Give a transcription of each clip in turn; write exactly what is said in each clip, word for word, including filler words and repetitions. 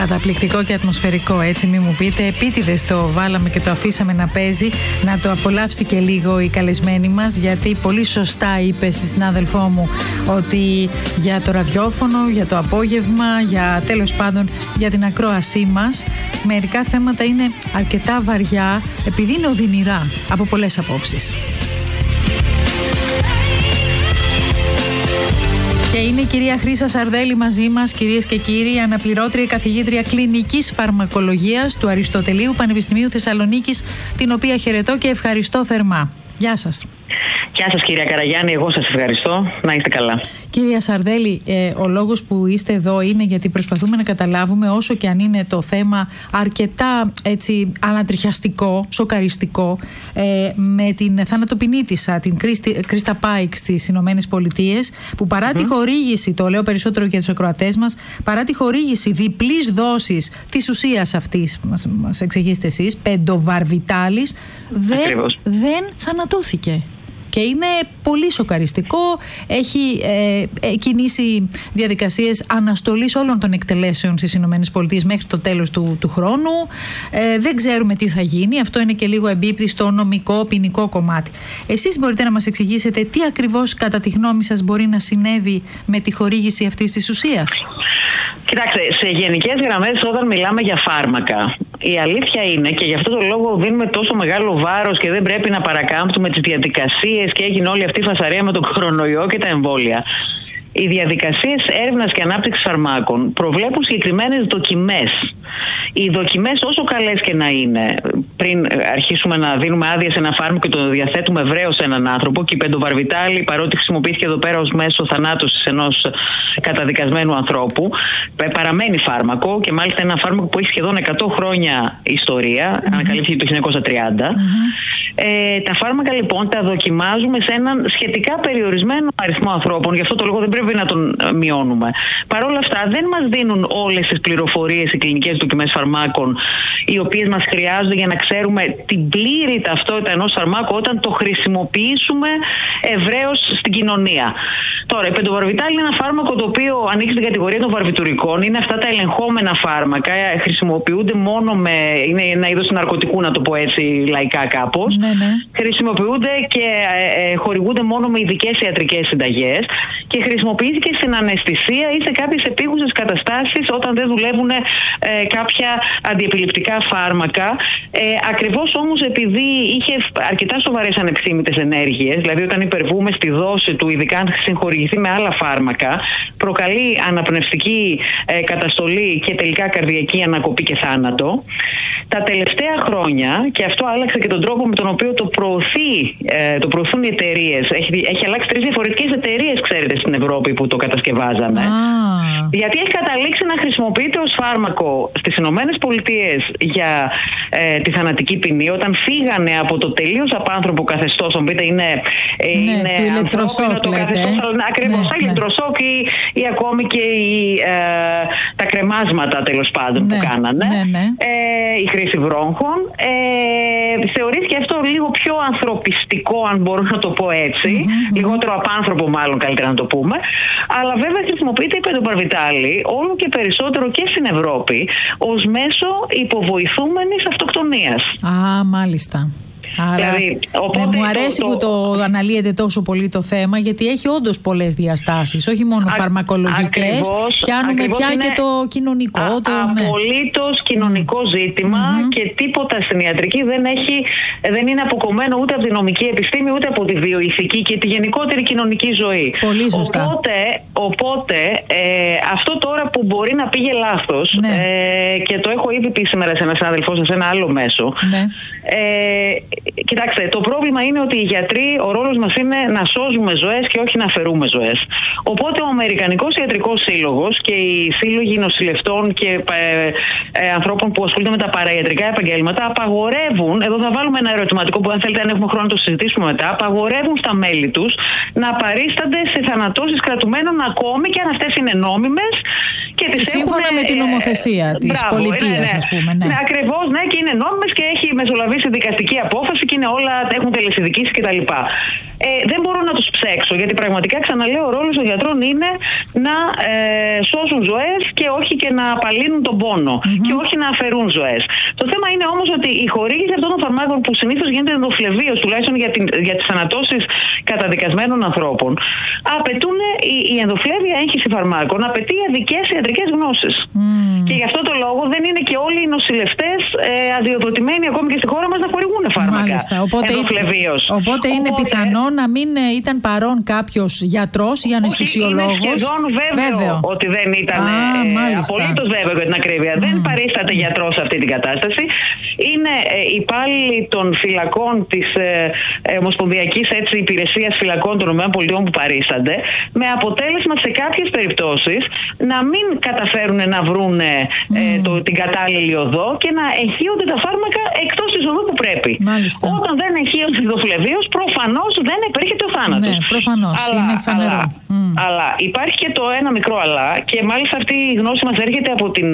Καταπληκτικό και ατμοσφαιρικό, έτσι μη μου πείτε. Επίτηδες το βάλαμε και το αφήσαμε να παίζει, να το απολαύσει και λίγο η καλεσμένη μας, γιατί πολύ σωστά είπε στη συνάδελφό μου ότι για το ραδιόφωνο, για το απόγευμα, για τέλος πάντων για την ακρόασή μας, μερικά θέματα είναι αρκετά βαριά επειδή είναι οδυνηρά από πολλές απόψεις. Και είναι η κυρία Χρύσα Σαρδέλη μαζί μας, κυρίες και κύριοι, αναπληρώτρια καθηγήτρια κλινικής φαρμακολογίας του Αριστοτελείου Πανεπιστημίου Θεσσαλονίκης, την οποία χαιρετώ και ευχαριστώ θερμά. Γεια σας. Γεια σας κυρία Καραγιάννη, εγώ σας ευχαριστώ. Να είστε καλά. Κυρία Σαρδέλη, ε, ο λόγος που είστε εδώ είναι γιατί προσπαθούμε να καταλάβουμε, όσο και αν είναι το θέμα αρκετά έτσι ανατριχιαστικό, σοκαριστικό, ε, με την θανατοποινήτισσα, την Κρίστα Πάικ στις Ηνωμένες Πολιτείες, που παρά mm-hmm. τη χορήγηση, το λέω περισσότερο για τους ακροατές μας, παρά τη χορήγηση διπλής δόσης της ουσίας αυτής, μας, μας εξηγήσετε εσείς, πεντοβαρβιτάλης, δεν, δεν θανατώθηκε. Και είναι πολύ σοκαριστικό. Έχει ε, κινήσει διαδικασίες αναστολής όλων των εκτελέσεων στις Ηνωμένες Πολιτείες μέχρι το τέλος του, του χρόνου. Ε, δεν ξέρουμε τι θα γίνει. Αυτό είναι και λίγο εμπίπτει στο νομικό, ποινικό κομμάτι. Εσείς μπορείτε να μας εξηγήσετε τι ακριβώς κατά τη γνώμη σας μπορεί να συνέβη με τη χορήγηση αυτής της ουσίας? Κοιτάξτε, σε γενικές γραμμές, όταν μιλάμε για φάρμακα, η αλήθεια είναι, και γι' αυτό το λόγο δίνουμε τόσο μεγάλο βάρος και δεν πρέπει να παρακάμπτουμε τις διαδικασίες και έγινε όλη αυτή η φασαρία με τον κορονοϊό και τα εμβόλια. Οι διαδικασίες έρευνας και ανάπτυξης φαρμάκων προβλέπουν συγκεκριμένες δοκιμές. Οι δοκιμές, όσο καλές και να είναι, πριν αρχίσουμε να δίνουμε άδεια σε ένα φάρμακο και το διαθέτουμε ευρέως σε έναν άνθρωπο, και η πεντοβαρβιτάλη, παρότι χρησιμοποιήθηκε εδώ πέρα ως μέσο θανάτωσης ενός καταδικασμένου ανθρώπου, παραμένει φάρμακο, και μάλιστα ένα φάρμακο που έχει σχεδόν εκατό χρόνια ιστορία, mm-hmm. ανακαλύφθηκε το χίλια εννιακόσια τριάντα. Mm-hmm. Ε, τα φάρμακα λοιπόν τα δοκιμάζουμε σε έναν σχετικά περιορισμένο αριθμό ανθρώπων, γι' αυτό το λόγο δεν πρέπει να τον μειώνουμε. Παρ' όλα αυτά, δεν μας δίνουν όλες τις πληροφορίες οι κλινικές δοκιμές φαρμάκων, οι οποίες μας χρειάζονται για να ξέρουμε την πλήρη ταυτότητα ενός φαρμάκου όταν το χρησιμοποιήσουμε ευρέως στην κοινωνία. Τώρα, η πεντοβαρβιτάλη είναι ένα φάρμακο το οποίο ανήκει στην κατηγορία των βαρβιτουρικών. Είναι αυτά τα ελεγχόμενα φάρμακα. Χρησιμοποιούνται μόνο με. Είναι ένα είδος ναρκωτικού, να το πω έτσι λαϊκά κάπως. Ναι, ναι. Χρησιμοποιούνται και ε, χορηγούνται μόνο με ειδικές ιατρικές συνταγές. Και χρησιμοποιήθηκε στην αναισθησία ή σε κάποιες επίγουσες καταστάσεις όταν δεν δουλεύουν ε, κάποια αντιεπιληπτικά φάρμακα. Ε, ακριβώς όμως επειδή είχε αρκετά σοβαρές ανεπιθύμητες ενέργειες, δηλαδή όταν υπερβούμε στη δόση του, ειδικά αν συγχορηγηθεί με άλλα φάρμακα, προκαλεί αναπνευστική ε, καταστολή και τελικά καρδιακή ανακοπή και θάνατο. Τα τελευταία χρόνια, και αυτό άλλαξε και τον τρόπο με τον οποίο το, προωθεί, ε, το προωθούν οι εταιρείες. Έχει, έχει αλλάξει τρεις διαφορετικές εταιρείες, ξέρετε, στην Ευρώπη που το κατασκευάζανε. Ah. Γιατί έχει καταλήξει να χρησιμοποιείται ως φάρμακο στις Ηνωμένες Πολιτείες για ε, τη θανατική ποινή, όταν φύγανε από το τελείως απάνθρωπο καθεστώς, αν πείτε είναι, ε, ναι, είναι το ηλεκτροσόκ, το καθεστώς, ακριβώς, ναι, ηλεκτροσόκ ή, ή ακόμη και η, ε, τα κρεμάσματα τέλος πάντων, ναι, που κάνανε, ναι, ναι. Ε, η χρήση βρόγχων. Ε, θεωρήθηκε αυτό λίγο πιο ανθρωπιστικό, αν μπορώ να το πω έτσι, mm-hmm, λιγότερο απάνθρωπο μάλλον, καλύτερα να το πούμε. Αλλά βέβαια χρησιμοποιείται η πεντοβαρβιτάλη όλο και περισσότερο και στην Ευρώπη ως μέσο υποβοηθούμενης αυτοκτονίας. Α, μάλιστα. Άρα, δηλαδή, οπότε, ναι, μου αρέσει το, που το, το αναλύεται τόσο πολύ το θέμα, γιατί έχει όντως πολλές διαστάσεις, όχι μόνο α, φαρμακολογικές, ακριβώς, πιάνουμε ακριβώς πια και το κοινωνικό. Α, το, ναι. Απολύτως κοινωνικό ζήτημα, mm-hmm. και τίποτα στην ιατρική δεν, έχει, δεν είναι αποκομμένο ούτε από τη νομική επιστήμη, ούτε από τη βιοειθική και τη γενικότερη κοινωνική ζωή. Πολύ σωστά. Οπότε, οπότε ε, αυτό τώρα που μπορεί να πήγε λάθος, ναι. ε, και το έχω ήδη πει σήμερα σε ένα συνάδελφό σας, σε ένα άλλο μέσο, ναι. ε, Κοιτάξτε, το πρόβλημα είναι ότι οι γιατροί, ο ρόλος μας είναι να σώζουμε ζωές και όχι να αφαιρούμε ζωές. Οπότε ο Αμερικανικός Ιατρικός Σύλλογος και οι σύλλογοι νοσηλευτών και ε, ε, ανθρώπων που ασχολούνται με τα παραϊατρικά επαγγέλματα απαγορεύουν, εδώ θα βάλουμε ένα ερωτηματικό που αν θέλετε, αν έχουμε χρόνο να το συζητήσουμε μετά, απαγορεύουν στα μέλη τους να παρίστανται σε θανατώσεις κρατουμένων ακόμη και αν αυτές είναι νόμιμες. Και τις σύμφωνα έχουν, με την νομοθεσία ε, της πολιτείας, ναι, ναι. ας πούμε. Ναι, ναι, ακριβώς, ναι, και είναι νόμιμες και έχει μεσολαβήσει δικαστική απόφαση απόφαση και είναι όλα, έχουν τελεσιδικήσει κτλ. Ε, δεν μπορώ να τους ψέξω, γιατί πραγματικά, ξαναλέω, ο ρόλος των γιατρών είναι να ε, σώσουν ζωές και όχι και να απαλύνουν τον πόνο mm-hmm. και όχι να αφαιρούν ζωές. Το θέμα είναι όμως ότι η χορήγηση αυτών των φαρμάκων, που συνήθως γίνεται ενδοφλεβίως, τουλάχιστον για, την, για τις θανατώσεις καταδικασμένων ανθρώπων, απαιτούν η, η ενδοφλέβεια έγχυση φαρμάκων, απαιτεί ειδικές ιατρικές γνώσεις. Mm. Και γι' αυτό το λόγο δεν είναι και όλοι οι νοσηλευτές ε, αδειοδοτημένοι ακόμη και στη χώρα μας να χορηγούν φάρμακα. Οπότε, ενδοφλεβίως. Οπότε είναι οπότε, πιθανό να μην ήταν παρόν κάποιος γιατρός ή αναισθησιολόγος. Είναι σχεδόν βέβαιο, βέβαιο ότι δεν ήταν. Ε, απολύτως βέβαιο για την ακρίβεια. Mm. Δεν παρίσταται γιατρός σε αυτή την κατάσταση. Είναι ε, υπάλληλοι των φυλακών της ε, ε, Ομοσπονδιακής Υπηρεσίας Φυλακών των ΗΠΑ που παρίστανται, με αποτέλεσμα σε κάποιες περιπτώσεις να μην καταφέρουν να βρουν ε, mm. το, την κατάλληλη οδό και να εγχύονται τα φάρμακα εκτός της οδού που πρέπει. Μάλιστα. Όταν δεν εγχύονται ενδοφλεβίως, προφανώς δεν επέρχεται ο θάνατος. Ναι, προφανώς. Αλλά, είναι φανερό. Αλλά, mm. αλλά υπάρχει και το ένα μικρό αλλά, και μάλιστα αυτή η γνώση μας έρχεται από την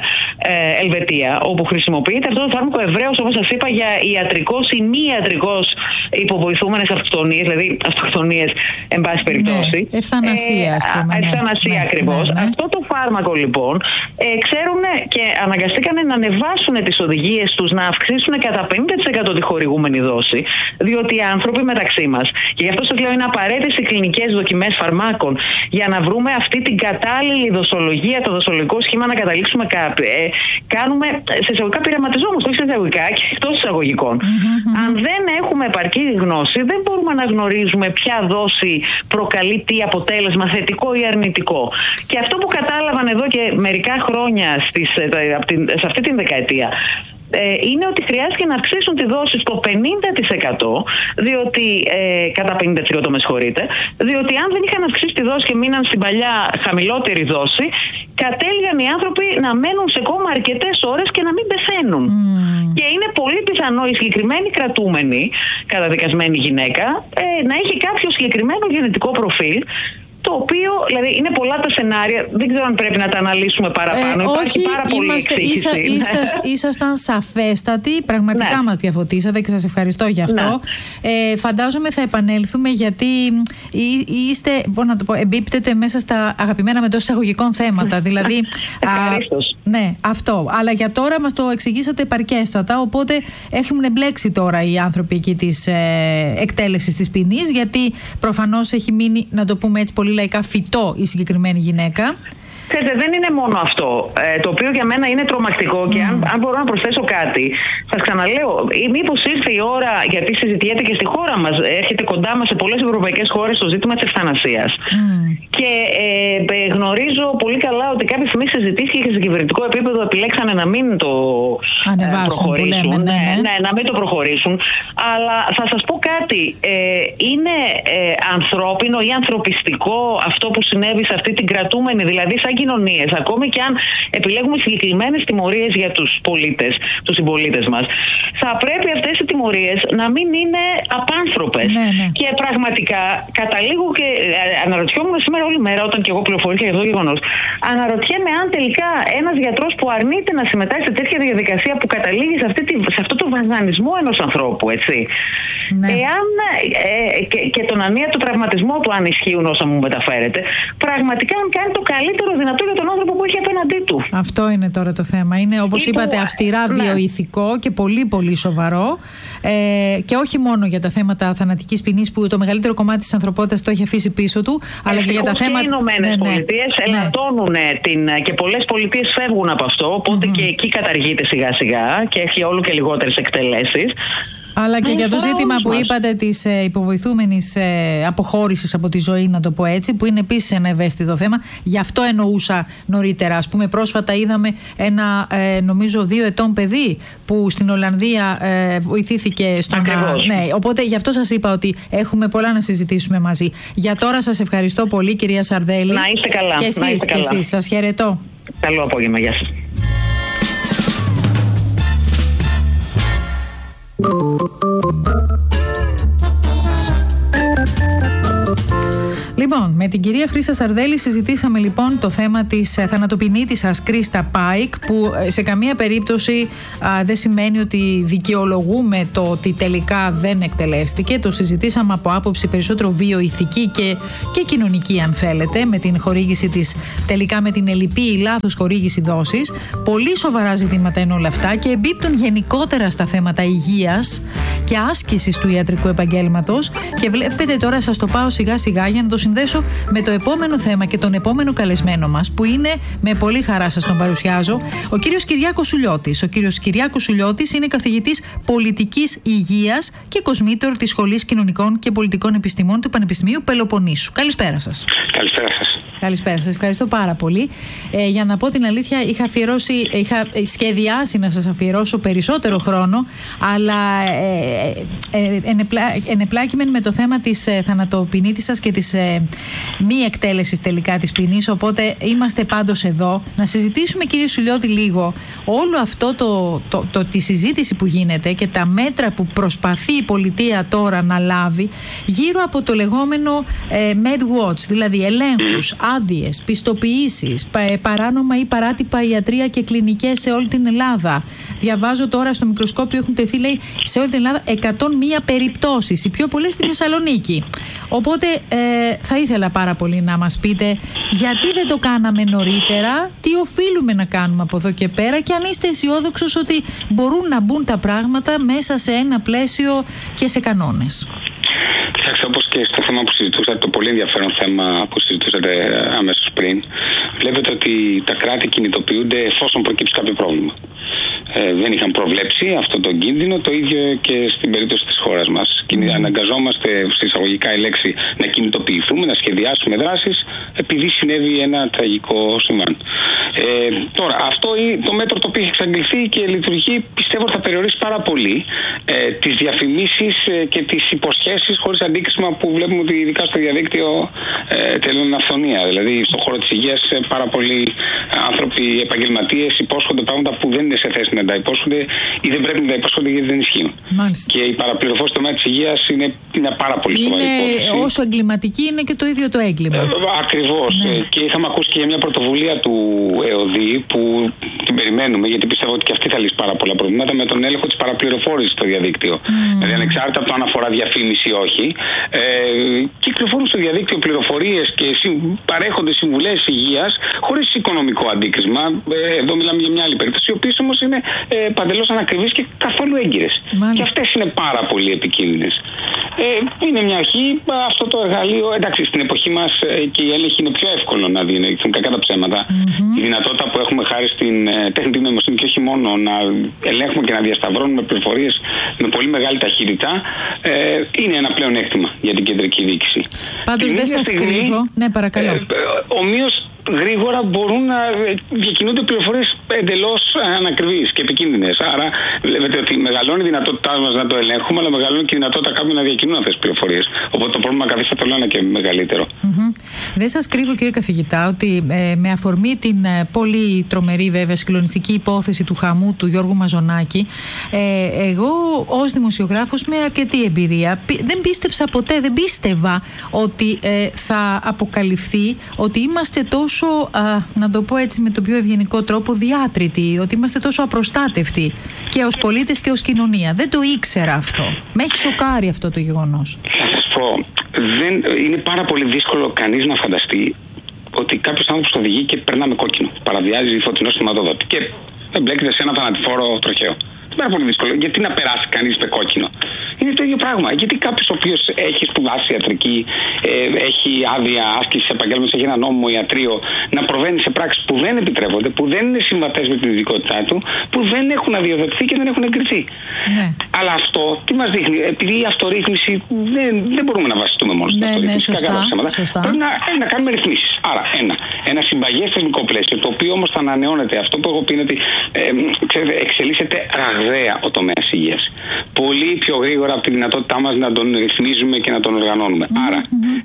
ε, Ελβετία, όπου χρησιμοποιείται αυτό το φάρμακο ευρέως, όπως σας είπα, για ιατρικώς ή μη ιατρικώς υποβοηθούμενες αυτοκτονίες, δηλαδή αυτοκτονίες εν πάση περιπτώσει. Ναι, ευθανασία, ας πούμε. Ε, ευθανασία ναι, ακριβώς. Ναι, ναι. Αυτό το φάρμακο λοιπόν ε, ξέρουν και αναγκαστήκαν να ανεβάσουν τις οδηγίες τους, να αυξήσουν κατά πενήντα τοις εκατό τη χορηγούμενη δόση, διότι οι άνθρωποι μεταξύ μας, και γι' αυτό σας λέω είναι απαραίτητες οι κλινικές δοκιμές φαρμάκων για να βρούμε αυτή την κατάλληλη δοσολογία, το δοσολογικό σχήμα να καταλήξουμε κάπου. Ε, κάνουμε σε εισαγωγικά πειραματιζόμαστε, όχι σε εισαγωγικά και εκτός εισαγωγικών. Mm-hmm. Αν δεν έχουμε επαρκή γνώση, δεν μπορούμε να γνωρίζουμε ποια δόση προκαλεί τι αποτέλεσμα, θετικό ή αρνητικό. Και αυτό που κατάλαβαν εδώ και μερικά χρόνια στις, σε αυτή την δεκαετία, είναι ότι χρειάστηκε να αυξήσουν τη δόση στο πενήντα τοις εκατό, διότι, ε, κατά πενήντα τοις εκατό με συγχωρείτε, διότι αν δεν είχαν αυξήσει τη δόση και μείναν στην παλιά χαμηλότερη δόση, κατέληγαν οι άνθρωποι να μένουν σε κόμμα αρκετές ώρες και να μην πεθαίνουν. Mm. Και είναι πολύ πιθανό η συγκεκριμένη κρατούμενη, καταδικασμένη γυναίκα, ε, να έχει κάποιο συγκεκριμένο γενετικό προφίλ, το οποίο, δηλαδή, είναι πολλά τα σενάρια, δεν ξέρω αν πρέπει να τα αναλύσουμε παραπάνω. Ε, Υπάρχει όχι, πάρα πολύ είμαστε, εξήγηση. Ίσα, ίσα, ήσασταν σαφέστατοι, πραγματικά ναι. μας διαφωτίσατε και σας ευχαριστώ γι' αυτό. Ναι. Ε, φαντάζομαι θα επανέλθουμε, γιατί είστε, μπορώ να το πω, εμπίπτετε μέσα στα αγαπημένα με εντός εισαγωγικών θέματα. Δηλαδή, ευχαρίστως. Ναι, αυτό. Αλλά για τώρα μας το εξηγήσατε επαρκέστατα, οπότε έχουν εμπλέξει τώρα οι άνθρωποι εκεί της ε, εκτέλεσης της ποινής, γιατί προφανώς έχει μείνει, να το πούμε έτσι πολύ λαϊκά, φυτό η συγκεκριμένη γυναίκα. Ξέρετε, δεν είναι μόνο αυτό, ε, το οποίο για μένα είναι τρομακτικό και mm. αν, αν μπορώ να προσθέσω κάτι, σας ξαναλέω, μήπως ήρθε η ώρα, γιατί συζητιέται και στη χώρα μας, έρχεται κοντά μας σε πολλές ευρωπαϊκές χώρες το ζήτημα της ευθανασίας. Mm. Και ε, γνωρίζω πολύ καλά ότι κάποια στιγμή συζητήθηκε και σε κυβερνητικό επίπεδο επιλέξανε να μην το ε, προχωρήσουν. Λέμε, ναι, ναι. ναι, να μην το προχωρήσουν. Αλλά θα σας πω κάτι, ε, είναι ε, ανθρώπινο ή ανθρωπιστικό αυτό που συνέβη σε αυτή την κρατούμενη, δηλαδή σαν κοινωνίες, ακόμη και αν επιλέγουμε συγκεκριμένες τιμωρίες για τους πολίτες, τους συμπολίτες μας, θα πρέπει αυτές οι τιμωρίες να μην είναι απάνθρωπες. Ναι, ναι. Και πραγματικά καταλήγω και αναρωτιόμουν σήμερα όλη μέρα, όταν και εγώ πληροφορήθηκα για αυτό το γεγονός, αναρωτιέμαι αν τελικά ένας γιατρός που αρνείται να συμμετάσχει σε τέτοια διαδικασία που καταλήγει σε, αυτή τη, σε αυτό το βασανισμό ενός ανθρώπου, έτσι. Ναι. Εάν ε, και, και τον ανίατο τραυματισμό του, αν ισχύουν όσα μου μεταφέρετε, πραγματικά αν κάνει το καλύτερο δυνατό για τον άνθρωπο που έχει απέναντί του. Αυτό είναι τώρα το θέμα. Είναι, όπως Ή είπατε, το... αυστηρά ναι. βιοειθικό και πολύ πολύ σοβαρό. Ε, και όχι μόνο για τα θέματα θανατικής ποινής, που το μεγαλύτερο κομμάτι της ανθρωπότητας το έχει αφήσει πίσω του, αλλά και για τα θέματα. Οι Ηνωμένες Πολιτείες ναι, ελαττώνουν ναι. την. Και πολλές πολιτείες φεύγουν από αυτό. Οπότε mm-hmm. και εκεί καταργείται σιγά σιγά και έχει όλο και λιγότερες εκτελέσεις. Αλλά και για το ζήτημα που είπατε της ε, υποβοηθούμενης ε, αποχώρησης από τη ζωή, να το πω έτσι, που είναι επίσης ένα ευαίσθητο θέμα. Γι' αυτό εννοούσα νωρίτερα. Ας πούμε, πρόσφατα είδαμε ένα ε, νομίζω δύο ετών παιδί που στην Ολλανδία ε, βοηθήθηκε στον Ακριβώς. Ναι, οπότε γι' αυτό σας είπα ότι έχουμε πολλά να συζητήσουμε μαζί. Για τώρα σας ευχαριστώ πολύ, κυρία Σαρδέλη. Να είστε καλά. Και εσείς, να είστε καλά. Και εσείς. Σας χαιρετώ. Καλό απόγευμα. Γεια σας. Λοιπόν, Λοιπόν, με την κυρία Χρύστα Σαρδέλη συζητήσαμε λοιπόν το θέμα της ε, θανατοποιηνήτισσας Κρίστα Πάικ, που ε, σε καμία περίπτωση α, δεν σημαίνει ότι δικαιολογούμε το ότι τελικά δεν εκτελέστηκε. Το συζητήσαμε από άποψη περισσότερο βιοηθική και, και κοινωνική, αν θέλετε, με την χορήγηση της, τελικά με την ελλειπή ή λάθος χορήγηση δόσης. Πολύ σοβαρά ζητήματα είναι όλα αυτά και εμπίπτουν γενικότερα στα θέματα υγείας και άσκησης του ιατρικού επαγγέλματος. Και βλέπετε τώρα, σας το πάω σιγά σιγά για να το συνδέσω με το επόμενο θέμα και τον επόμενο καλεσμένο μας, που είναι, με πολύ χαρά σας τον παρουσιάζω, ο κύριος Κυριάκος Σουλιώτης. Ο κύριος Κυριάκος Σουλιώτης είναι καθηγητής πολιτικής υγείας και κοσμήτωρ της Σχολής Κοινωνικών και Πολιτικών Επιστημών του Πανεπιστημίου Πελοποννήσου. Καλησπέρα σας. Καλησπέρα σας. Καλησπέρα σας. Ευχαριστώ πάρα πολύ. Ε, για να πω την αλήθεια, είχα, αφιερώσει, είχα σχεδιάσει να σας αφιερώσω περισσότερο χρόνο, αλλά ε, ε, ενεπλά, ενεπλάκημεν με το θέμα της ε, θανατοποιηνήτισσας και της ε, μη εκτέλεσης τελικά της ποινής. Οπότε είμαστε πάντως εδώ να συζητήσουμε, κύριε Σουλιώτη, λίγο όλο αυτό το, το, το, τη συζήτηση που γίνεται και τα μέτρα που προσπαθεί η πολιτεία τώρα να λάβει γύρω από το λεγόμενο ε, MedWatch, δηλαδή ελέγχους, άδειες, πιστοποιήσεις, παράνομα ή παράτυπα ιατρία και κλινικές σε όλη την Ελλάδα. Διαβάζω τώρα στο μικροσκόπιο, έχουν τεθεί, λέει, σε όλη την Ελλάδα εκατόν μία περιπτώσεις, οι πιο πολλές στη Θεσσαλονίκη. Οπότε ε, θα ήθελα πάρα πολύ να μας πείτε γιατί δεν το κάναμε νωρίτερα, τι οφείλουμε να κάνουμε από εδώ και πέρα και αν είστε αισιόδοξος ότι μπορούν να μπουν τα πράγματα μέσα σε ένα πλαίσιο και σε κανόνες. Κοιτάξτε, όπως και στο θέμα που συζητούσατε, το πολύ ενδιαφέρον θέμα που συζητούσατε αμέσως πριν, βλέπετε ότι τα κράτη κινητοποιούνται εφόσον προκύψει κάποιο πρόβλημα. Ε, δεν είχαν προβλέψει αυτό το κίνδυνο, το ίδιο και στην περίπτωση της χώρας μας. Mm. Αναγκαζόμαστε, σε εισαγωγικά η λέξη, να κινητοποιηθούμε, να σχεδιάσουμε δράσεις, επειδή συνέβη ένα τραγικό συμβάν. Ε, τώρα, αυτό το μέτρο το οποίο έχει εξαγγελθεί και λειτουργεί, πιστεύω θα περιορίσει πάρα πολύ ε, τις διαφημίσεις ε, και τις υποσχέσεις χωρίς αντίκρισμα που βλέπουμε ότι ειδικά στο διαδίκτυο ε, τελειώνουν αυθονία. Δηλαδή, στον χώρο της υγείας, ε, πάρα πολλοί άνθρωποι, επαγγελματίες, υπόσχονται πράγματα που δεν είναι σε θέση να τα υπόσχονται ή δεν πρέπει να τα υπόσχονται γιατί δεν ισχύουν. Μάλιστα. Και η παραπληροφόρηση στο τομέα της υγείας είναι μια πάρα πολύ σοβαρή υπόθεση. Όσο εγκληματική είναι και το ίδιο το έγκλημα. Ε, ακριβώς. Ναι. Και είχαμε ακούσει και για μια πρωτοβουλία του ΕΟΔΗ που την περιμένουμε, γιατί πιστεύω ότι και αυτή θα λύσει πάρα πολλά προβλήματα, με τον έλεγχο της παραπληροφόρησης στο διαδίκτυο. Mm. Δηλαδή, ανεξάρτητα από το αν αφορά διαφήμιση ή όχι, ε, κυκλοφορούν στο διαδίκτυο πληροφορίες και παρέχονται συμβουλές υγείας χωρίς οικονομικό αντίκρισμα. Ε, εδώ μιλάμε για μια άλλη περίπτωση, οι οποίες όμως είναι ε, παντελώς ανακριβείς και καθόλου έγκυρες. Και αυτές είναι πάρα πολύ επικίνδυνες. Ε, είναι μια αρχή, αυτό το εργαλείο, εντάξει, στην εποχή μας ε, και η έλεγχη είναι πιο εύκολο να διενεργηθούν, κακά τα ψέματα. Mm-hmm. Η δυνατότητα που έχουμε χάρη στην ε, τεχνητή νοημοσύνη και όχι μόνο να ελέγχουμε και να διασταυρώνουμε πληροφορίες με πολύ μεγάλη ταχύτητα, ε, είναι ένα πλεονέκτημα για την κεντρική διοίκηση. Πάντως δεν σας κρύβω. Ναι, παρακαλώ. Ε, ομοίως γρήγορα μπορούν να διακινούνται πληροφορίες εντελώς ανακριβείς και επικίνδυνες. Άρα βλέπετε ότι μεγαλώνει η δυνατότητά μας να το ελέγχουμε, αλλά μεγαλώνει και η δυνατότητα κάποιων να διακινούν αυτές τις πληροφορίες. Οπότε το πρόβλημα καθίσταται όλο ένα και μεγαλύτερο. Mm-hmm. Δεν σας κρύβω, κύριε καθηγητά, ότι ε, με αφορμή την ε, πολύ τρομερή, βέβαια, συγκλονιστική υπόθεση του χαμού του Γιώργου Μαζονάκη, ε, εγώ ως δημοσιογράφος με αρκετή εμπειρία δεν πίστεψα ποτέ, δεν πίστευα ότι ε, θα αποκαλυφθεί ότι είμαστε τόσο, α, να το πω έτσι με τον πιο ευγενικό τρόπο, διάτρητοι, ότι είμαστε τόσο απροστάτευτοι και ως πολίτες και ως κοινωνία. Δεν το ήξερα αυτό. Με έχει σοκάρει αυτό το γεγονός. Θα σας πω, δεν, είναι πάρα πολύ δύσκολο κανείς να φανταστεί ότι κάποιος άνθρωπος οδηγεί και περνά με κόκκινο, παραβιάζει φωτεινό σηματοδότη και εμπλέκεται σε ένα θανατηφόρο τροχαίο. Είναι πάρα πολύ δύσκολο. Γιατί να περάσει κανείς με κόκκινο? Είναι το ίδιο πράγμα. Γιατί κάποιος ο οποίος έχει σπουδάσει ιατρική, ε, έχει άδεια άσκηση επαγγέλματος, έχει ένα νόμιμο ιατρείο, να προβαίνει σε πράξεις που δεν επιτρέπονται, που δεν είναι συμβατές με την ειδικότητά του, που δεν έχουν αδειοδοτηθεί και δεν έχουν εγκριθεί. Ναι. Αλλά αυτό τι μας δείχνει? Επειδή η αυτορύθμιση δεν, δεν μπορούμε να βασιστούμε μόνο στην ναι, αυτορύθμιση. Ναι, σωστά, σωστά. Πρέπει να, να κάνουμε ρυθμίσεις. Άρα, ένα, ένα συμπαγές θεσμικό πλαίσιο, το οποίο όμως θα ανανεώνεται. Αυτό που έχω πει είναι ότι ε, ξέρετε, εξελίσσεται ραγδαία ο τομέας υγείας. Πολύ πιο γρήγορα από τη δυνατότητά μας να τον ρυθμίζουμε και να τον οργανώνουμε. Mm-hmm. Άρα,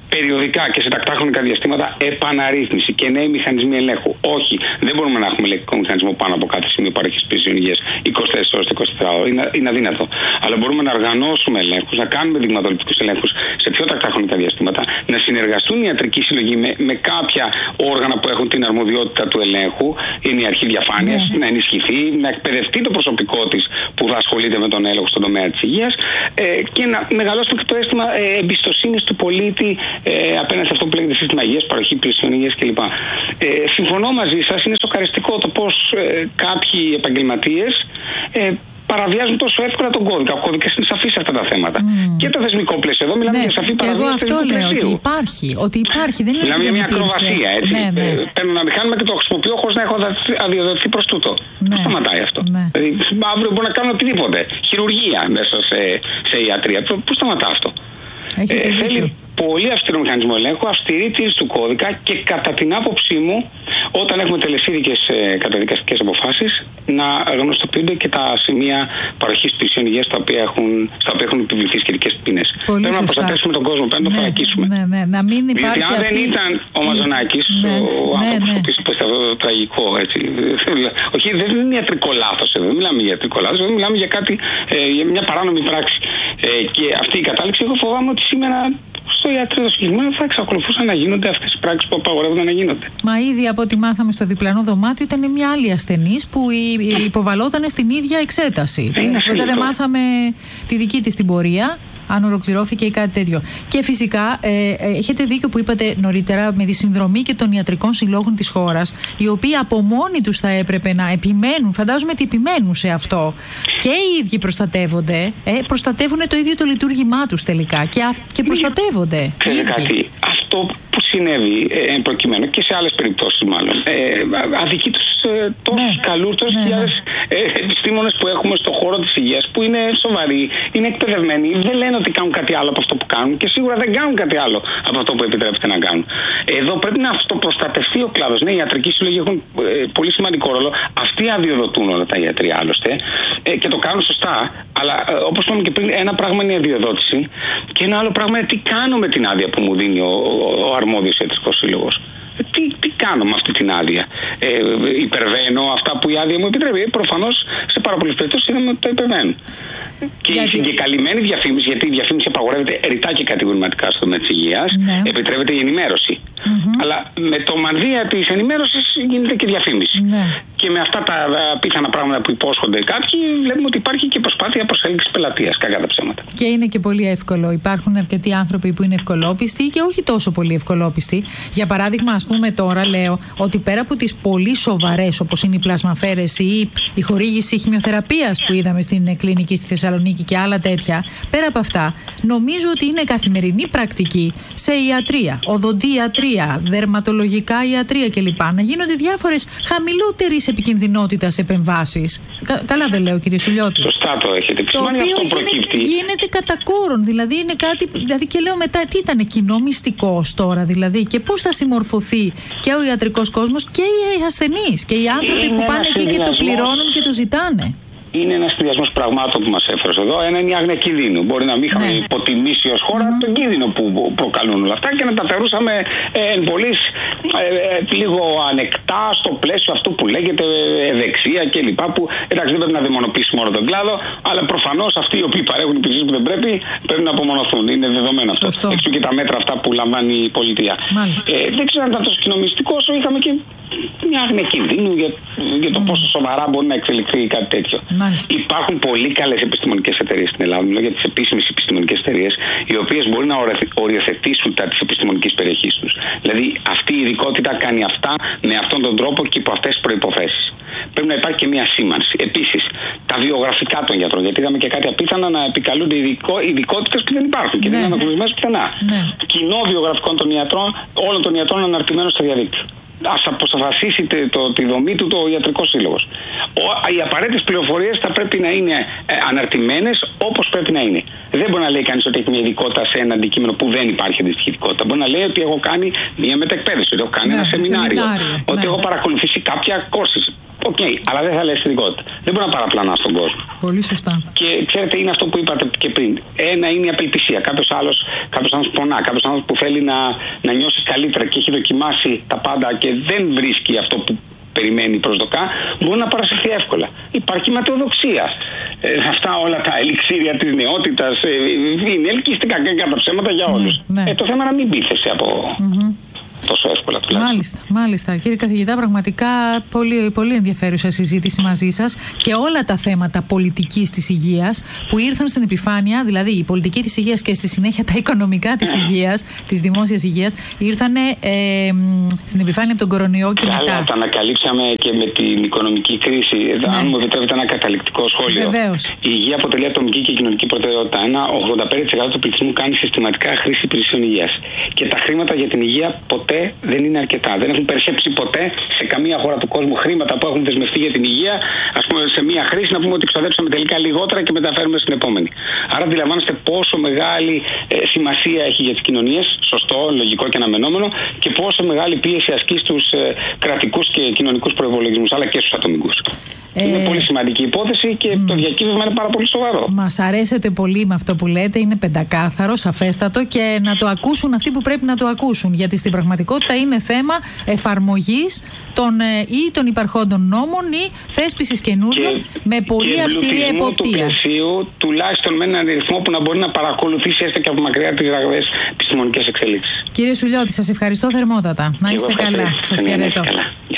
περιοδικά και σε τακτά χρονικά διαστήματα επαναρρύθμιση και νέοι μηχανισμοί ελέγχου. Όχι, δεν μπορούμε να έχουμε ελεγκτικό μηχανισμό πάνω από κάθε σημείο παροχής υπηρεσιών υγείας είκοσι τέσσερις ώρες το εικοσιτετράωρο. Είναι, είναι αδύνατο. Αλλά μπορούμε να οργανώσουμε ελέγχους, να κάνουμε δειγματοληπτικούς ελέγχους σε πιο τακτά χρονικά διαστήματα, να συνεργαστούν οι ιατρικοί σύλλογοι με, με κάποια όργανα που έχουν την αρμοδιότητα του ελέγχου. Είναι η αρχή διαφάνειας, yeah. να ενισχυθεί, να εκπαιδευτεί το προσωπικό της που θα ασχολείται με τον έλεγχο στον τομέα της υγείας ε, και να μεγαλώσει το αίσθημα ε, εμπιστοσύνης του πολίτη ε, απέναντι σε αυτό που λέγεται σύστημα υγείας, παροχή υπηρεσιών υγείας κλπ. Ε, συμφωνώ μαζί σας, είναι σοκαριστικό το πώς ε, κάποιοι επαγγελματίες ε, παραβιάζουν τόσο εύκολα τον κώδικα. Ο κώδικας είναι σαφής σε αυτά τα θέματα. Mm. Και το θεσμικό πλαίσιο. Εδώ μιλάμε ναι, για σαφή παραβίαση του θεσμικού πλαισίου. Εγώ αυτό λέω, ότι υπάρχει. Ότι υπάρχει. Δεν είναι μιλάμε για μια ακροβασία, έτσι. Ναι, ναι. Παίρνω ένα μηχάνημα και το χρησιμοποιώ χωρίς να έχω αδειοδοτηθεί προς τούτο. Ναι. Πώς σταματάει αυτό? Ναι. Δηλαδή, αύριο μπορώ να κάνω οτιδήποτε. Χειρουργία μέσα σε, σε ιατρία. Πώς σταματά αυτό? Ε, θέλει πολύ αυστηρό μηχανισμό ελέγχου, αυστηρή τήρηση του κώδικα και κατά την άποψή μου, όταν έχουμε τελεσίδικες ε, καταδικαστικές αποφάσεις, να γνωστοποιούνται και τα σημεία παροχής υπηρεσιών υγείας στα οποία έχουν, στα οποία έχουν επιβληθεί σχετικές ποινές. Πρέπει να προστατεύσουμε τον κόσμο, πρέπει να ναι, το παρακίσουμε. Ναι, ναι, να μην υπάρχει. Γιατί αν αυτή... δεν ήταν ο Μαζονάκης, ναι, ο ναι, άνθρωπος ναι. που είπε αυτό το τραγικό, έτσι. Όχι, δεν είναι ιατρικό λάθος εδώ, δεν μιλάμε για ιατρικό λάθος, εδώ μιλάμε για κάτι, ε, για μια παράνομη πράξη. Ε, και αυτή η κατάληξη, εγώ φοβάμαι ότι σήμερα στο ιατρικό συγκεκριμένο θα εξακολουθούσαν να γίνονται αυτές οι πράξεις που απαγορεύονται να γίνονται. Μα ήδη από ό,τι μάθαμε στο διπλανό δωμάτιο ήταν μια άλλη ασθενής που υποβαλόταν στην ίδια εξέταση. Οπότε δεν μάθαμε τη δική της την πορεία, αν ολοκληρώθηκε ή κάτι τέτοιο. Και φυσικά ε, έχετε δίκιο που είπατε νωρίτερα με τη συνδρομή και των ιατρικών συλλόγων της χώρας, οι οποίοι από μόνοι τους θα έπρεπε να επιμένουν, φαντάζομαι ότι επιμένουν σε αυτό. Και οι ίδιοι προστατεύονται, ε, προστατεύουν το ίδιο το λειτουργήμά τους τελικά και, α, και προστατεύονται. Ξέρετε κάτι, αυτό που συνέβη ε, προκειμένου και σε άλλες περιπτώσεις μάλλον, ε, αδικεί τους ε, τόσους ναι. καλούς, τόσους ναι, χιλιάδες ναι. ε, επιστήμονες που έχουμε στον χώρο της υγείας, που είναι σοβαροί, είναι εκπαιδευμένοι, δεν λένε ότι κάνουν κάτι άλλο από αυτό που κάνουν και σίγουρα δεν κάνουν κάτι άλλο από αυτό που επιτρέπεται να κάνουν. Εδώ πρέπει να αυτοπροστατευτεί ο κλάδος. Ναι, οι ιατρικοί σύλλογοι έχουν ε, πολύ σημαντικό ρόλο. Αυτοί αδειοδοτούν όλα τα ιατρία άλλωστε ε, και το κάνουν σωστά. Αλλά ε, όπως είπαμε και πριν, ένα πράγμα είναι η αδειοδότηση και ένα άλλο πράγμα είναι τι κάνω με την άδεια που μου δίνει ο, ο, ο αρμόδιος ιατρικός σύλλογος. Τι, τι κάνω με αυτή την άδεια? Ε, υπερβαίνω αυτά που η άδεια μου επιτρέπει? Ε, προφανώς σε πάρα πολλές περιπτώσεις είδαμε ότι το υπερβαίνουν. Και γιατί... η συγκεκαλυμμένη διαφήμιση, γιατί η διαφήμιση απαγορεύεται ρητά και κατηγορηματικά στο τομέα της υγείας, ναι. επιτρέπεται η ενημέρωση. Mm-hmm. Αλλά με το μανδύα της ενημέρωσης γίνεται και διαφήμιση. Ναι. Και με αυτά τα απίθανα πράγματα που υπόσχονται κάποιοι, βλέπουμε ότι υπάρχει και προσπάθεια προσέλκυσης πελατείας, κακά τα ψέματα. Και είναι και πολύ εύκολο. Υπάρχουν αρκετοί άνθρωποι που είναι ευκολόπιστοι και όχι τόσο πολύ ευκολόπιστοι. Για παράδειγμα, ας πούμε, τώρα λέω ότι πέρα από τις πολύ σοβαρές, όπως είναι η πλασμαφαίρεση ή η χορήγηση χημειοθεραπείας που είδαμε στην κλινική στη Θεσσαλονίκη και άλλα τέτοια, πέρα από αυτά, νομίζω ότι είναι καθημερινή πρακτική σε ιατρία, οδοντιατρία, δερματολογικά ιατρία κλπ. Να γίνονται διάφορες χαμηλότερης επικινδυνότητας επεμβάσεις. Κα, καλά δεν λέω, κύριε Σουλιώτη? Σωστά το έχετε επισημάνει. Το οποίο αυτό γίνεται, γίνεται κατά κόρον. Δηλαδή είναι κάτι. Δηλαδή και λέω μετά, τι ήταν κοινό μυστικό τώρα, δηλαδή, και πώς θα συμμορφωθεί και ο ιατρικός κόσμος και οι ασθενείς και οι άνθρωποι είναι που πάνε εκεί και το πληρώνουν και το ζητάνε. Είναι ένας συνδυασμός πραγμάτων που μας έφερε εδώ. Ένα είναι η άγνοια κινδύνου. Μπορεί να μην είχαμε ναι. υποτιμήσει ως χώρα mm-hmm. τον κίνδυνο που προκαλούν όλα αυτά και να τα θεωρούσαμε ε, εν πολλής ε, ε, λίγο ανεκτά στο πλαίσιο αυτού που λέγεται ευεξία κλπ. Που εντάξει, δεν πρέπει να δαιμονοποιήσουμε όλο τον κλάδο, αλλά προφανώς αυτοί οι οποίοι παρέχουν υπηρεσίες που δεν πρέπει, πρέπει να απομονωθούν. Είναι δεδομένο αυτό. Έξω και τα μέτρα αυτά που λαμβάνει η πολιτεία. Ε, δεν ξέρω αν ήταν τόσο κοινομιστικό όσο είχαμε και μια άγνοια κινδύνου για, για το mm. πόσο σοβαρά μπορεί να εξελιχθεί κάτι τέτοιο. Μάλιστα. Υπάρχουν πολύ καλές επιστημονικές εταιρείες στην Ελλάδα. Μιλάω για τις επίσημες επιστημονικές εταιρείες, οι οποίες μπορεί να οριοθετήσουν τα της επιστημονικής περιοχής τους. Δηλαδή, αυτή η ειδικότητα κάνει αυτά με αυτόν τον τρόπο και υπό αυτές τις προϋποθέσεις. Πρέπει να υπάρχει και μια σήμανση. Επίσης, τα βιογραφικά των γιατρών. Γιατί είδαμε και κάτι απίθανα να επικαλούνται ειδικότητες που δεν υπάρχουν και ναι. δεν είναι αναγνωρισμένες πουθενά. Ναι. Κοινό βιογραφικό των ιατρών, όλων των ιατρών αναρτημένων στο διαδίκτυο. Ας αποφασίσει το, τη δομή του το ιατρικός σύλλογος. Ο, οι απαραίτητες πληροφορίες θα πρέπει να είναι ε, αναρτημένες όπως πρέπει να είναι. Δεν μπορεί να λέει κανείς ότι έχει μια ειδικότητα σε ένα αντικείμενο που δεν υπάρχει αντίστοιχη ειδικότητα. Μπορεί να λέει ότι έχω κάνει μια μετεκπαίδευση, ότι έχω κάνει ναι, ένα σεμινάριο, σεμινάριο ότι ναι. έχω παρακολουθήσει κάποια κόρση. Οκ, Okay, αλλά δεν θα λέει αισθητικότητα. Δεν μπορεί να παραπλανά στον κόσμο. Πολύ σωστά. Και ξέρετε, είναι αυτό που είπατε και πριν. Ένα είναι η απελπισία. Κάποιος άλλος, κάποιος άνθρωπος πονά, κάποιος άνθρωπος που θέλει να, να νιώσει καλύτερα και έχει δοκιμάσει τα πάντα και δεν βρίσκει αυτό που περιμένει προσδοκά, μπορεί να παρασυρθεί εύκολα. Υπάρχει ματαιοδοξία. Ε, αυτά όλα τα ελιξίρια της νεότητας ε, είναι ελκυστικά και κατά ψέματα για όλους. Mm, ναι. ε, το θέμα είναι να μην πείθεσαι από... Mm-hmm. τόσο εύκολα τουλάχιστον. Μάλιστα, μάλιστα. Κύριε καθηγητά, πραγματικά πολύ, πολύ ενδιαφέρουσα συζήτηση μαζί σας και όλα τα θέματα πολιτικής της υγείας που ήρθαν στην επιφάνεια, δηλαδή η πολιτική της υγείας και στη συνέχεια τα οικονομικά της υγείας, της δημόσιας υγείας, ήρθαν ε, στην επιφάνεια από τον κορονοϊό και Καλά, μετά. Καλά, τα ανακαλύψαμε και με την οικονομική κρίση. Ναι. Αν μου επιτρέπετε ένα καταληκτικό σχόλιο. Βεβαίως. Η υγεία αποτελεί ατομική και κοινωνική προτεραιότητα. Ένα ογδόντα πέντε τοις εκατό του πληθυσμού κάνει συστηματικά χρήση υπηρεσιών υγείας. Και τα χρήματα για την υγεία ποτέ δεν είναι αρκετά. Δεν έχουν περισσέψει ποτέ σε καμία χώρα του κόσμου χρήματα που έχουν δεσμευτεί για την υγεία, ας πούμε, σε μία χρήση να πούμε ότι ξοδέψαμε τελικά λιγότερα και μεταφέρουμε στην επόμενη. Άρα αντιλαμβάνεστε πόσο μεγάλη ε, σημασία έχει για τις κοινωνίες, σωστό, λογικό και αναμενόμενο, και πόσο μεγάλη πίεση ασκεί στους ε, κρατικούς και κοινωνικούς προϋπολογισμούς, αλλά και στους ατομικούς. Ε, είναι πολύ σημαντική υπόθεση και mm. το διακύβευμα είναι πάρα πολύ σοβαρό. Μας αρέσετε πολύ με αυτό που λέτε, είναι πεντακάθαρο, σαφέστατο, και να το ακούσουν αυτοί που πρέπει να το ακούσουν. Γιατί στην πραγματικότητα είναι θέμα εφαρμογής των, ή των υπαρχόντων νόμων ή θέσπισης καινούριων με πολύ και αυστηρή εποπτεία. Του πλαισίου, τουλάχιστον με έναν αριθμό που να μπορεί να παρακολουθήσει έστω και από μακριά τις ραγδαίες επιστημονικές εξελίξεις. Κύριε Σουλιώτη, σας ευχαριστώ θερμότατα. Να είστε καλά. Σας χαιρετώ.